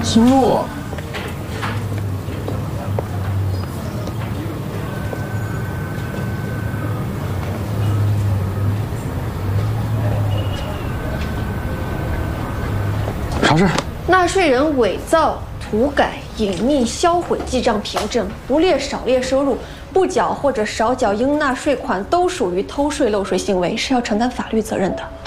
青鹿。啥事？ 纳税人伪造、涂改、隐匿、销毁记账凭证，不列少列收入，不缴或者少缴应纳税款，都属于偷税漏税行为，是要承担法律责任的。